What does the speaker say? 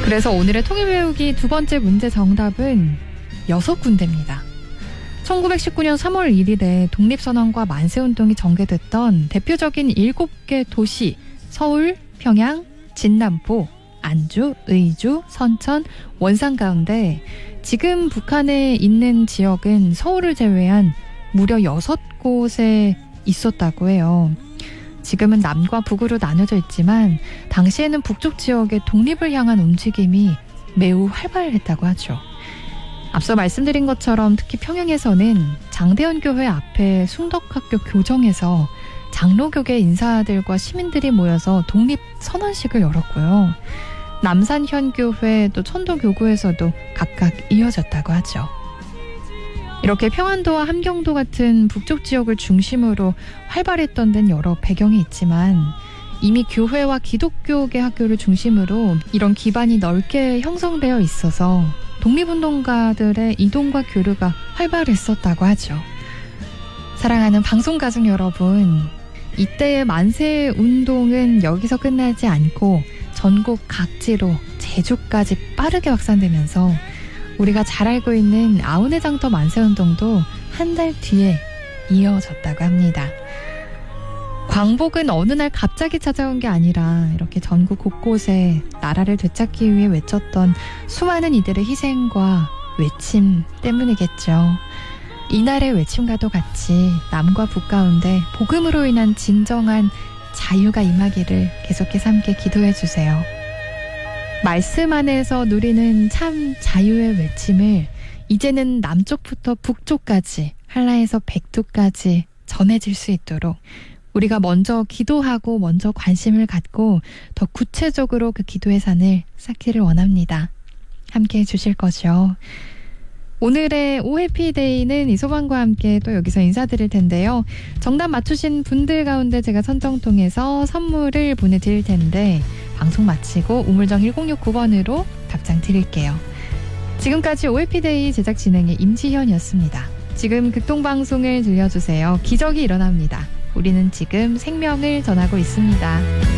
그래서 오늘의 통일배우기 두 번째 문제 정답은 6군데입니다. 1919년 3월 1일에 독립선언과 만세운동이 전개됐던 대표적인 7개 도시 서울, 평양, 진남포, 안주, 의주, 선천, 원산 가운데 지금 북한에 있는 지역은 서울을 제외한 무려 6곳에 있었다고 해요. 지금은 남과 북으로 나눠져 있지만 당시에는 북쪽 지역의 독립을 향한 움직임이 매우 활발했다고 하죠. 앞서 말씀드린 것처럼 특히 평양에서는 장대현 교회 앞에 숭덕학교 교정에서 장로교계 인사들과 시민들이 모여서 독립선언식을 열었고요. 남산현교회 또 천도교구에서도 각각 이어졌다고 하죠. 이렇게 평안도와 함경도 같은 북쪽 지역을 중심으로 활발했던 데는 여러 배경이 있지만 이미 교회와 기독교계 학교를 중심으로 이런 기반이 넓게 형성되어 있어서 독립운동가들의 이동과 교류가 활발했었다고 하죠. 사랑하는 방송가족 여러분, 이때의 만세운동은 여기서 끝나지 않고 전국 각지로 제주까지 빠르게 확산되면서 우리가 잘 알고 있는 아우네장터 만세운동도 한 달 뒤에 이어졌다고 합니다. 광복은 어느 날 갑자기 찾아온 게 아니라 이렇게 전국 곳곳에 나라를 되찾기 위해 외쳤던 수많은 이들의 희생과 외침 때문이겠죠. 이날의 외침과도 같이 남과 북 가운데 복음으로 인한 진정한 자유가 임하기를 계속해서 함께 기도해 주세요. 말씀 안에서 누리는 참 자유의 외침을 이제는 남쪽부터 북쪽까지, 한라에서 백두까지 전해질 수 있도록 우리가 먼저 기도하고 먼저 관심을 갖고 더 구체적으로 그 기도의 산을 쌓기를 원합니다. 함께 해주실 거죠. 오늘의 오해피데이는 이소방과 함께 또 여기서 인사드릴 텐데요. 정답 맞추신 분들 가운데 제가 선정 통해서 선물을 보내드릴 텐데 방송 마치고 우물정 1069번으로 답장 드릴게요. 지금까지 오해피데이 제작 진행의 임지현이었습니다. 지금 극동방송을 들려주세요. 기적이 일어납니다. 우리는 지금 생명을 전하고 있습니다.